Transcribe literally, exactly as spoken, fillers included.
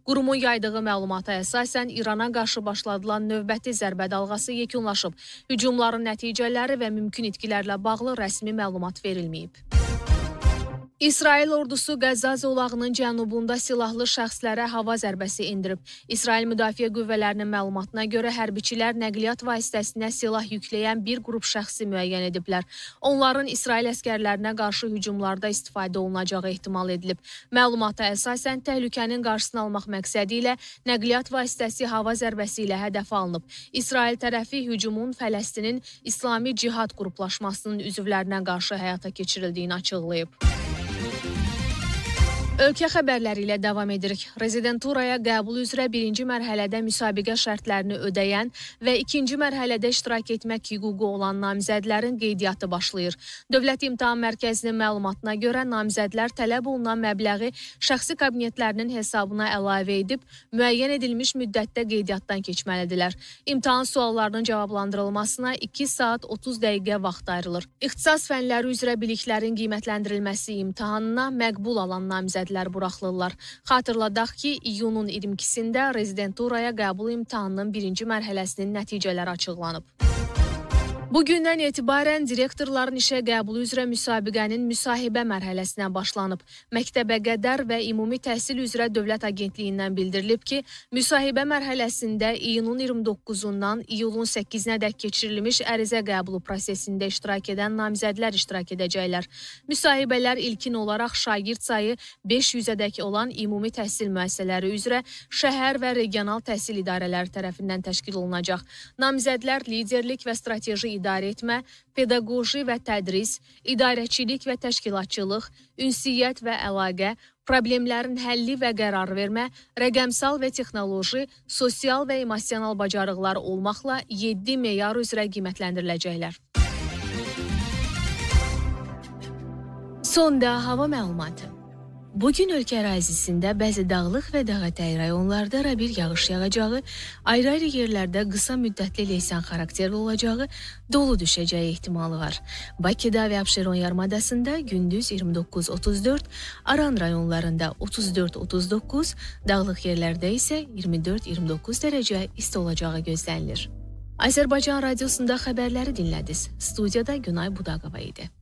Qurumun yaydığı məlumata əsasən İrana qarşı başladılan növbəti zərbə dalğası yekunlaşıb. Hücumların nəticələri və mümkün itkilərlə bağlı rəsmi məlumat verilməyib. İsrail ordusu Qəzza zolağının cənubunda silahlı şəxslərə hava zərbəsi endirib. İsrail Müdafiə Qüvvələrinin məlumatına görə hərbiçilər nəqliyyat vasitəsinə silah yükləyən bir qrup şəxsi müəyyən ediblər. Onların İsrail əskərlərinə qarşı hücumlarda istifadə olunacağı ehtimal edilib. Məlumata əsasən təhlükənin qarşısını almaq məqsədi ilə nəqliyyat vasitəsi hava zərbəsi ilə hədəfə alınıb. İsrail tərəfi hücumun Fələstinin İslami Cihad qruplaşmasının üzvlərinə qarşı həyata keçirildiyini açıqlayıb. Ölkə xəbərləri ilə davam edirik. Rezidenturaya qəbul üzrə birinci mərhələdə müsabiqə şərtlərini ödəyən və ikinci mərhələdə iştirak etmək hüququ olan namizədlərin qeydiyyatı başlayır. Dövlət İmtahan Mərkəzinin məlumatına görə namizədlər tələb olunan məbləği şəxsi kabinetlərinin hesabına əlavə edib, müəyyən edilmiş müddətdə qeydiyyatdan keçməlidirlər. İmtahan suallarının cavablandırılmasına iki saat otuz dəqiqə vaxt ayrılır. İxtisas fənləri üzrə biliklərin qiymətləndirilməsi imtahanına məqbul alan namizədlər buraxılırlar. Xatırladaq ki, iyunun iyirmi ikisində rezidenturaya qəbul imtahanının birinci mərhələsinin nəticələri açıqlanıb. Bugündən etibarən direktorların işə qəbulu üzrə müsabiqənin müsahibə mərhələsinə başlanıb. Məktəbə qədər və ümumi təhsil üzrə Dövlət Agentliyindən bildirilib ki, müsahibə mərhələsində iyunun iyirmi doqquzundan iyulun səkkizinədək keçirilmiş ərizə qəbulu prosesində iştirak edən namizədlər iştirak edəcəklər. Müsahibələr ilkin olaraq şagird sayı beş yüzədək olan ümumi təhsil müəssisələri üzrə şəhər və regional təhsil idarələri tərəfindən təşkil olunacaq. Namizədlər liderlik və strateji idarə etmə, pedaqoji və tədris, idarəçilik və təşkilatçılıq, ünsiyyət və əlaqə, problemlərin həlli və qərar vermə, rəqəmsal və texnoloji, sosial və emosional bacarıqlar olmaqla yeddi meyar üzrə qiymətləndiriləcəklər. Sonda hava məlumatı. Bugün ölkə ərazisində bəzi dağlıq və dağətəyi rayonlarda arabir yağış yağacağı, ayrı-ayrı yerlərdə qısa müddətli leysan xarakterli olacağı, dolu düşəcəyi ehtimalı var. Bakıda və Abşeron yarımadasında gündüz iyirmi doqquz otuz dörd, Aran rayonlarında otuz dörd otuz doqquz, dağlıq yerlərdə isə iyirmi dörd iyirmi doqquz dərəcə isti olacağı gözlənilir. Azərbaycan radiosunda xəbərləri dinlədiniz. Studiyada Günay Budaqova idi.